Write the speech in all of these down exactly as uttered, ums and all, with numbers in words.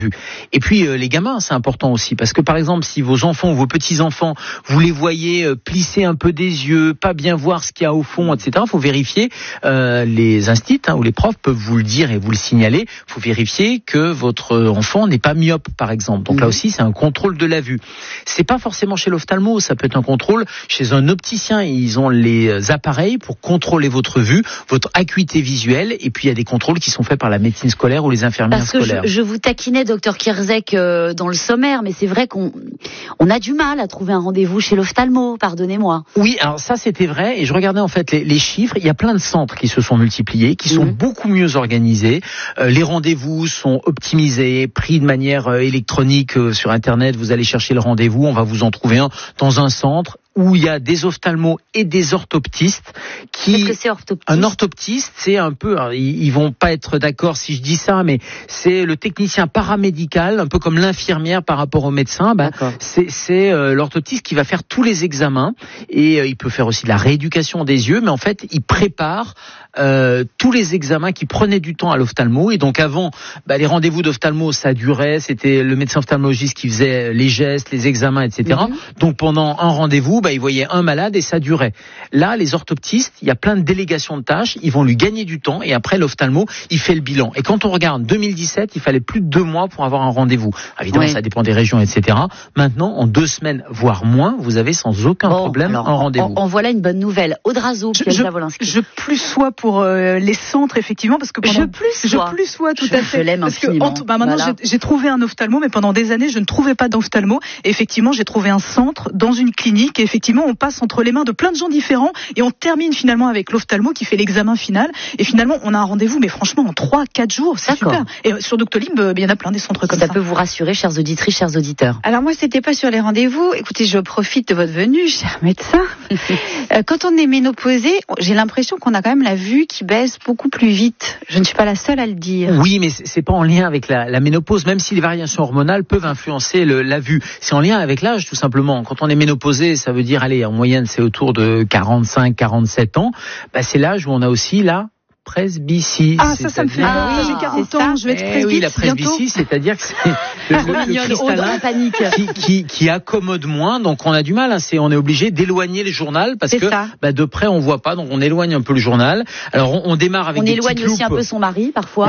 Et puis euh, les gamins, c'est important aussi, parce que par exemple, si vos enfants ou vos petits-enfants, vous les voyez euh, plisser un peu des yeux, pas bien voir ce qu'il y a au fond, et cetera, il faut vérifier, euh, les instits hein, ou les profs peuvent vous le dire et vous le signaler, il faut vérifier que votre enfant n'est pas myope, par exemple. Donc mmh. là aussi, c'est un contrôle de la vue. C'est pas forcément chez l'ophtalmo, ça peut être un contrôle chez un opticien. Ils ont les appareils pour contrôler votre vue, votre acuité visuelle, et puis il y a des contrôles qui sont faits par la médecine scolaire ou les infirmières Parce que scolaires. Je, je vous taquinais, docteur Kierzek, euh, dans le sommaire, mais c'est vrai qu'on on a du mal à trouver un rendez-vous chez l'ophtalmo, pardonnez-moi. Oui, alors ça c'était vrai, et je regardais en fait les, les chiffres, il y a plein de centres qui se sont multipliés, qui sont mmh. beaucoup mieux organisés, euh, les rendez-vous sont optimisés, pris de manière euh, électronique euh, sur internet, vous allez chercher le rendez-vous, on va vous en trouver un dans un centre où il y a des ophtalmos et des orthoptistes qui... Qu'est-ce que c'est orthoptiste ? Un orthoptiste, c'est un peu... Alors, ils, ils vont pas être d'accord si je dis ça, mais c'est le technicien paramédical, un peu comme l'infirmière par rapport au médecin. Ben, c'est c'est euh, l'orthoptiste qui va faire tous les examens, et euh, il peut faire aussi de la rééducation des yeux, mais en fait, il prépare euh, tous les examens qui prenaient du temps à l'ophtalmo. Et donc avant, bah, les rendez-vous d'ophtalmo, ça durait, c'était le médecin ophtalmologiste qui faisait les gestes, les examens, et cetera. Mm-hmm. Donc pendant un rendez-vous, bah, il voyait un malade et ça durait. Là, les orthoptistes, il y a plein de délégations de tâches, ils vont lui gagner du temps, et après l'ophtalmo, il fait le bilan. Et quand on regarde deux mille dix-sept, il fallait plus de deux mois pour avoir un rendez-vous. Évidemment, oui. Ça dépend des régions, et cetera. Maintenant, en deux semaines, voire moins, vous avez sans aucun bon, problème alors, un rendez-vous. En, en voilà une bonne nouvelle. Audrazo, je, je, je plus sois pour euh, les centres, effectivement, parce que pendant, je plus sois. Je plus sois, tout je, à fait. Je l'aime parce infiniment. que, bah, maintenant, voilà. j'ai, j'ai trouvé un ophtalmo, mais pendant des années, je ne trouvais pas d'ophtalmo. Et effectivement, j'ai trouvé un centre dans une clinique, et effectivement, on passe entre les mains de plein de gens différents, et on termine finalement avec l'ophtalmo qui fait l'examen final. Et finalement, on a un rendez-vous, mais franchement, en trois, quatre jours, c'est D'accord. super. Et sur Doctolib, il y en a plein des centres comme ça. Ça peut vous rassurer, chères auditrices, chers auditeurs. Alors moi, c'était pas sur les rendez-vous. Écoutez, je profite de votre venue, cher médecin. euh, quand on est ménopausé, j'ai l'impression qu'on a quand même la vue qui baisse beaucoup plus vite. Je ne suis pas la seule à le dire. Oui, mais c'est pas en lien avec la, la ménopause, même si les variations hormonales peuvent influencer le, la vue. C'est en lien avec l'âge, tout simplement. Quand on est ménopausé, ça veut dire, allez, en moyenne, c'est autour de quarante-cinq, quarante-sept ans. Bah, c'est l'âge où on a aussi là. Presbytie. Ah, ça, ça me fait ah, oui, j'ai quarante ans, je vais être presbytie. Oui, la presbytie, c'est-à-dire que c'est le, le, le cristallin qui, qui, qui accommode moins, donc on a du mal, hein, c'est, on est obligé d'éloigner le journal, parce c'est que bah, de près on voit pas, donc on éloigne un peu le journal. Alors on, on démarre avec on des éloigne petites loupes. aussi un peu son mari, parfois.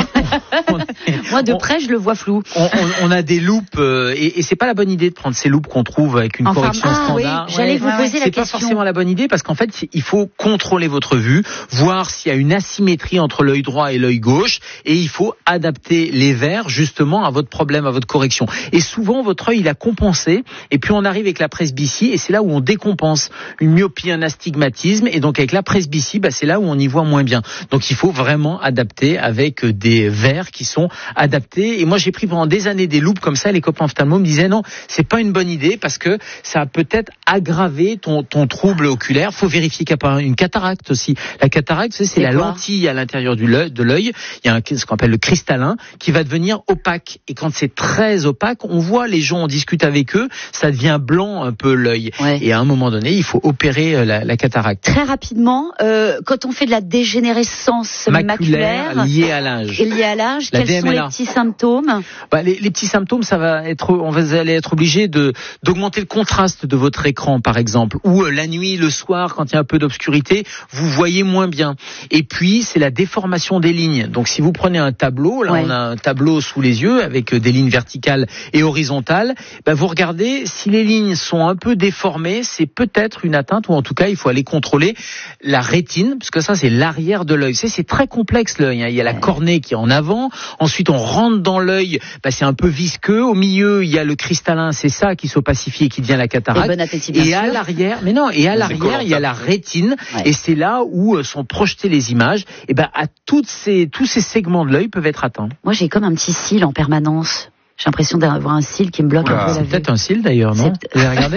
Moi, de près, je le vois flou. On, on, on a des loupes, euh, et, et c'est pas la bonne idée de prendre ces loupes qu'on trouve avec une enfin, correction ah, standard. Oui, j'allais ouais, vous ouais, poser ouais, la c'est question. C'est pas forcément la bonne idée, parce qu'en fait, il faut contrôler votre vue, voir s'il y a une asymétrie entre l'œil droit et l'œil gauche, et il faut adapter les verres justement à votre problème, à votre correction. Et souvent votre œil il a compensé, et puis on arrive avec la presbytie, et c'est là où on décompense une myopie, un astigmatisme, et donc avec la presbytie, bah, c'est là où on y voit moins bien. Donc il faut vraiment adapter avec des verres qui sont adaptés. Et moi j'ai pris pendant des années des loupes comme ça, les copains ophtalmos me disaient non, c'est pas une bonne idée parce que ça a peut-être aggravé ton, ton trouble oculaire. Faut vérifier qu'il n'y a pas une cataracte aussi. La cataracte, c'est, c'est, c'est la quoi lentille à l'intérieur du l'œil, de l'œil. Il y a un, ce qu'on appelle le cristallin qui va devenir opaque. Et quand c'est très opaque, on voit les gens, on discute avec eux, ça devient blanc un peu l'œil. Ouais. Et à un moment donné, il faut opérer la, la cataracte. Très rapidement, euh, quand on fait de la dégénérescence maculaire, maculaire liée à l'âge, et liée à l'âge, la quels D M L A. Sont les petits symptômes? Bah, les, les petits symptômes, ça va être, on va aller être obligé de d'augmenter le contraste de votre écran, par exemple, ou euh, la nuit, le soir, quand il y a un peu d'obscurité, vous voyez moins bien. Et puis, c'est la déformation des lignes. Donc, si vous prenez un tableau, là, ouais. on a un tableau sous les yeux avec des lignes verticales et horizontales. Bah, vous regardez, si les lignes sont un peu déformées, c'est peut-être une atteinte, ou en tout cas, il faut aller contrôler la rétine, parce que ça, c'est l'arrière de l'œil. C'est, c'est très complexe l'œil. Hein. Il y a la cornée qui est en avant. Ensuite, on rentre dans l'œil. Bah, c'est un peu visqueux. Au milieu, il y a le cristallin. C'est ça qui s'opacifie et qui devient la cataracte. Et bon appétit, bien et sûr. à l'arrière, mais non, et à l'arrière, il y a la rétine. Ouais. Et c'est là où euh, sont projetées les images. Et ben, à toutes ces, tous ces segments de l'œil peuvent être atteints. Moi, j'ai comme un petit cil en permanence. J'ai l'impression d'avoir un cil qui me bloque Oula, un peu la c'est vue. Peut-être un cil d'ailleurs, non? Vous avez regardé?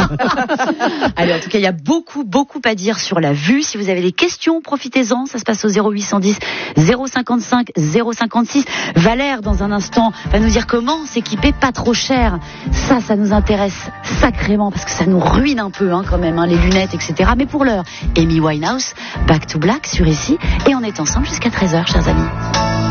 Allez, en tout cas, il y a beaucoup, beaucoup à dire sur la vue. Si vous avez des questions, profitez-en. Ça se passe au zéro huit cent dix zéro cinquante-cinq zéro cinquante-six. Valère, dans un instant, va nous dire comment s'équiper pas trop cher. Ça, ça nous intéresse sacrément parce que ça nous ruine un peu, hein, quand même, hein, les lunettes, et cetera. Mais pour l'heure, Amy Winehouse, Back to Black sur ici. Et on est ensemble jusqu'à treize heures, chers amis.